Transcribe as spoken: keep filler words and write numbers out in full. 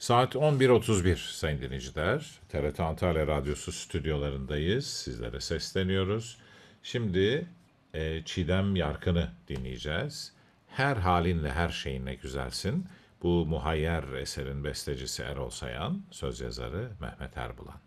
Saat on bir otuz bir sayın dinleyiciler. T R T Antalya Radyosu stüdyolarındayız. Sizlere sesleniyoruz. Şimdi e, Çiğdem Yarkın'ı dinleyeceğiz. Her halinle her şeyinle güzelsin. Bu muhayyer eserin bestecisi Erol Sayan, söz yazarı Mehmet Erbulan.